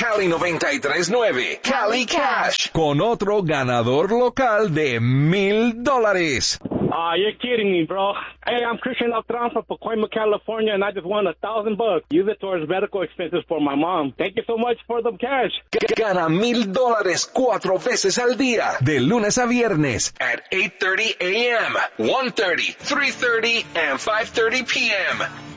Cali 93.9, Cali Cash. Con otro ganador local de $1,000. You're kidding me, bro. Hey, I'm Christian Altran from Pacoima, California, and I just won $1,000. Use it towards medical expenses for my mom. Thank you so much for the cash. Gana $1,000 4 veces al día. De lunes a viernes. At 8:30 a.m., 1:30, 3:30, and 5:30 p.m.